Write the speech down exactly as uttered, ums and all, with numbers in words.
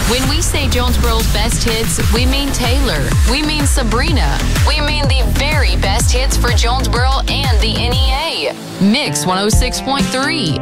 When we say Jonesboro's best hits, we mean Taylor. We mean Sabrina. We mean the very best hits for Jonesboro and the N E A. Mix one oh six point three.